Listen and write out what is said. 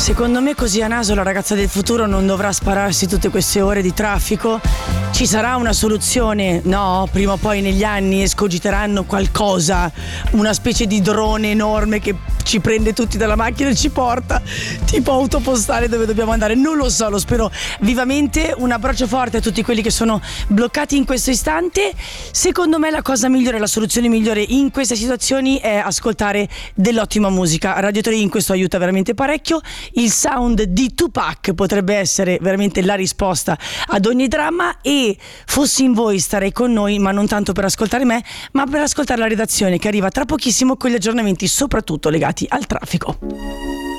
Secondo me così a naso la ragazza del futuro non dovrà spararsi tutte queste ore di traffico. Ci sarà una soluzione? No? Prima o poi negli anni escogiteranno qualcosa, una specie di drone enorme che ci prende tutti dalla macchina e ci porta tipo autopostale dove dobbiamo andare. Non lo so, lo spero vivamente. Un abbraccio forte a tutti quelli che sono bloccati in questo istante. Secondo me la cosa migliore, la soluzione migliore in queste situazioni è ascoltare dell'ottima musica. Radio 3 in questo aiuta veramente parecchio. Il sound di Tupac potrebbe essere veramente la risposta ad ogni dramma, e fossi in voi starei con noi, ma non tanto per ascoltare me, ma per ascoltare la redazione che arriva tra pochissimo con gli aggiornamenti soprattutto legati al traffico.